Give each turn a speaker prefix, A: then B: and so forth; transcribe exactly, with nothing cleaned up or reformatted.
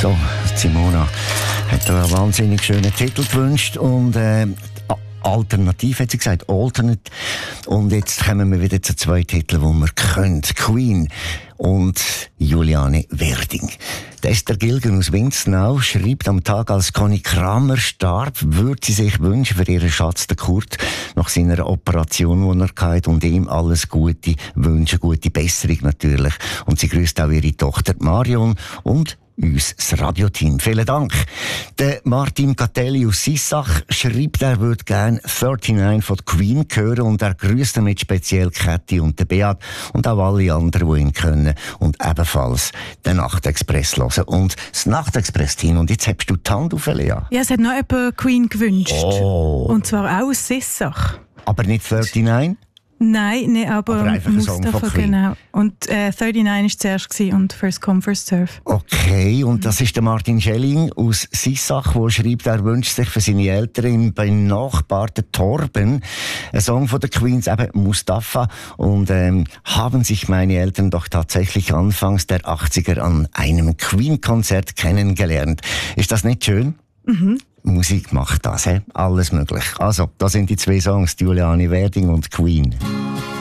A: So, Simona hat da einen wahnsinnig schönen Titel gewünscht und äh, alternativ, hat sie gesagt, alternate. Und jetzt kommen wir wieder zu zwei Titeln, die wir können. Queen und Juliane Werding. Der Esther Gilgen aus Winznau schreibt am Tag, als Conny Kramer starb, würde sie sich wünschen für ihren Schatz, den Kurt, nach seiner Operation, die er hatte, und ihm alles Gute wünschen, gute Besserung natürlich. Und sie grüßt auch ihre Tochter Marion und uns, das Radioteam. Vielen Dank. Der Martin Catelli aus Sissach schreibt, er würde gerne neununddreißig von Queen hören und er grüßt damit speziell Kathi und den Beat und auch alle anderen, die ihn können und ebenfalls den Nachtexpress hören und das Nachtexpress-Team. Und jetzt hast du die Hand auf, Lea.
B: Ja, es hat noch jemand Queen gewünscht.
A: Oh.
B: Und zwar auch aus Sissach.
A: Aber nicht neununddreißig?
B: Nein, nee, aber,
A: aber einfach ein Song von Queen.
B: Genau. Und äh, neununddreißig war zuerst und First Come, First Serve.
A: Okay, und das ist der Martin Schelling aus Sissach, der schreibt, er wünscht sich für seine Eltern im benachbarten Torben einen Song von den Queens, eben Mustafa. Und ähm, haben sich meine Eltern doch tatsächlich anfangs der achtziger an einem Queen-Konzert kennengelernt. Ist das nicht schön?
B: Mhm.
A: Musik macht das, he? Alles möglich. Also, da sind die zwei Songs, Juliane Werding und Queen.